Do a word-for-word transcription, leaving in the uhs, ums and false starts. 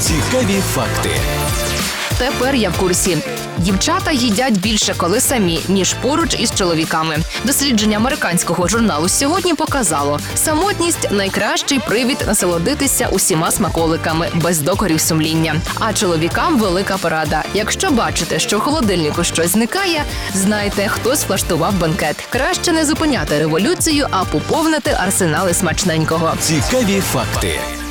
Цікаві факти. Тепер я в курсі. Дівчата їдять більше, коли самі, ніж поруч із чоловіками. Дослідження американського журналу «Сьогодні» показало, самотність – найкращий привід насолодитися усіма смаколиками, без докорів сумління. А чоловікам велика порада. Якщо бачите, що в холодильнику щось зникає, знайте, хтось влаштував бенкет. Краще не зупиняти революцію, а поповнити арсенали смачненького. Цікаві факти.